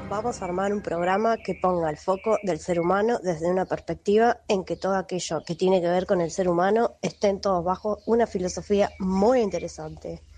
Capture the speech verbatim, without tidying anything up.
Vamos a armar un programa que ponga el foco del ser humano desde una perspectiva en que todo aquello que tiene que ver con el ser humano estén todos bajo una filosofía muy interesante.